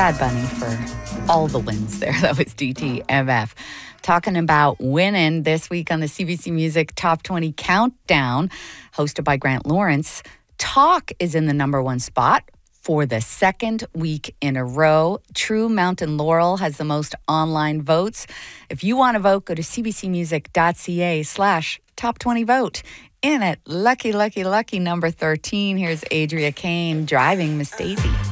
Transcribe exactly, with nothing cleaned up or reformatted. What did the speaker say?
Bad Bunny for all the wins there. That was D T M F. Talking about winning this week on the C B C Music Top twenty Countdown, hosted by Grant Lawrence. Talk is in the number one spot for the second week in a row. True Mountain Laurel has the most online votes. If you want to vote, go to cbcmusic.ca slash top 20 vote. In at lucky, lucky, lucky number thirteen, here's Adria Kane driving Miss Daisy.